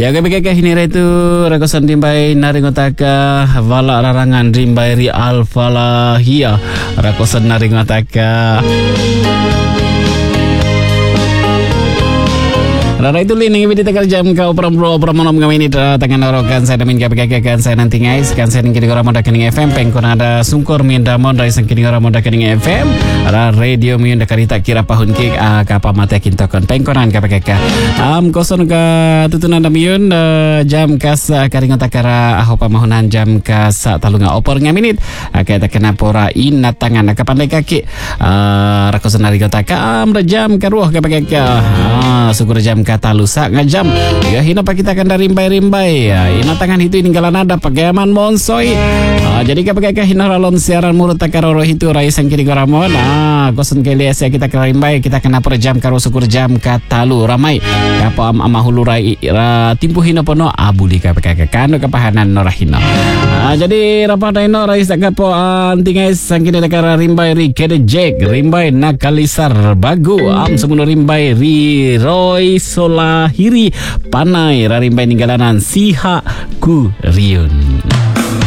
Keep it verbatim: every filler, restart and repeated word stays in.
Ya kami kakak ini itu rakosan rimbai naringotaka wala rarangan rimbai ri alfalahia rakosan naringotaka. Rara itu lining video tegal jam kau peram bro peram malam kami ini tangan norokan saya damin kami kakak saya nanti guys kan saya ningkiri orang moda kening F M pengkon ada sungkor minda mondai sangkiri orang moda kening F M ada radio miun dakari tak kira pahun kik kapa mata kintokon pengkonan kakak kakak am koson ka tutunan miun jam kasa karingan takara ahopa mahunan jam kasa talunga opor ngaminit akay tak kena pora ina tangan kapandai kaki rakosan hari kota am jam karuah kakak kakak syukur jam kata lusa ngajam ya hina pak kita akan dari rimbai-rimbai ya ina tangan itu ninggalan ada pakai aman monsoi ah, jadi kapag hina ralon siaran mulut takaroro itu rai sangkiri goramon ah kosun kelias ya kita kerimbai kita kena per jam karo syukur jam kata lu ramai kapo am amahulu rai ra, timpu hina pono abuli kapag kano kapahanan norahina ah, jadi rapada ino rai sakapo anti guys sangkiri takara rimbai ri kede jek rimbai nakalisar bagu am semuno rimbai ri Roy Solahiri panai rarimbai ninggalanan siha ku riun.